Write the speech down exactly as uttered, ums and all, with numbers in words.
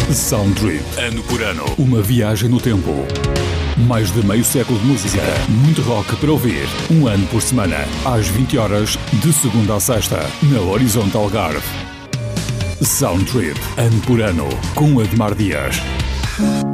Sound Trip. Ano por ano. Uma viagem no tempo. Mais de meio século de música. Muito rock para ouvir. Um ano por semana. Às vinte horas, de segunda a sexta. Na Horizonte Algarve. Sound Trip. Ano por ano. Com Admar Dias.